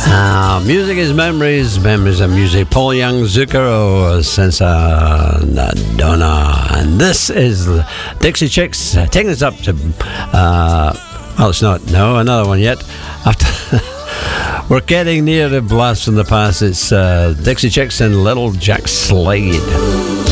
Music is memories, memories of music. Paul Young, Zucchero, Senza Donna. And this is Dixie Chicks taking us up to, well, it's not, no, another one yet. After we're getting near the blast from the past. It's Dixie Chicks and Little Jack Slade.